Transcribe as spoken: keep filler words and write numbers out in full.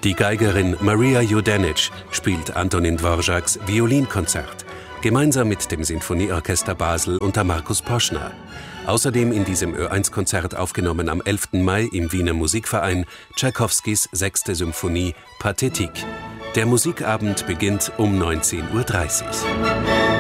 Die Geigerin Maria Judenic spielt Antonin Dvořáks Violinkonzert, gemeinsam mit dem Sinfonieorchester Basel unter Markus Poschner. Außerdem in diesem Ö eins Konzert aufgenommen am elften Mai im Wiener Musikverein Tschaikowskis sechste Symphonie Pathétique. Der Musikabend beginnt um neunzehn Uhr dreißig.